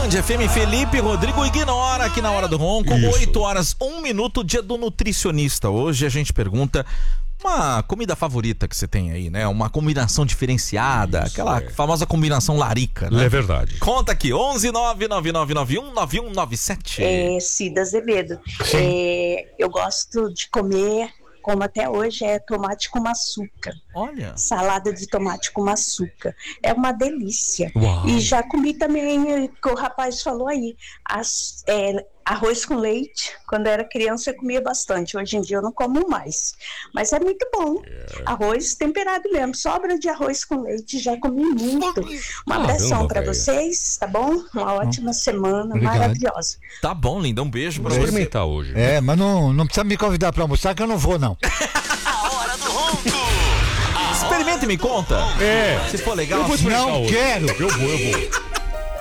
Band FM, Felipe Rodrigo ignora aqui na Hora do Ronco. Isso. 8 horas, 1 minuto, dia do nutricionista. Hoje a gente pergunta uma comida favorita que você tem aí, né? Uma combinação diferenciada, aquela famosa combinação larica, né? É verdade. Conta aqui, 11 999919197. Cida Azevedo. Eu gosto de comer, como até hoje, tomate com açúcar. Olha. Salada de tomate com açúcar. É uma delícia. Uau. E já comi também, que o rapaz falou aí, arroz com leite. Quando eu era criança eu comia bastante. Hoje em dia eu não como mais. Mas é muito bom. Arroz temperado mesmo. Sobra de arroz com leite. Já comi muito. Um abração para vocês, tá bom? Uma ótima semana. Obrigado. Maravilhosa. Tá bom, linda. Um beijo pra Vou você. experimentar hoje. Mas não precisa me convidar pra almoçar que eu não vou, não. A Hora do Ronco. Experimenta e me conta. Se for legal. Eu vou experimentar Não hoje. quero. Eu vou.